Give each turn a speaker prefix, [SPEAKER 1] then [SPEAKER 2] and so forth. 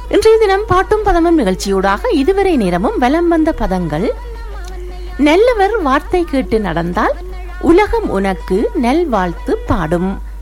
[SPEAKER 1] இன்றைய தினம் பாட்டும் பதமும் நிகழ்ச்சியூடாக இதுவரை நேரமும் வலம் வந்த பதங்கள்: நல்லவர் வார்த்தை கேட்டு நடந்தால் உலகம் உனக்கு நல் வாழ்த்து பாடும்.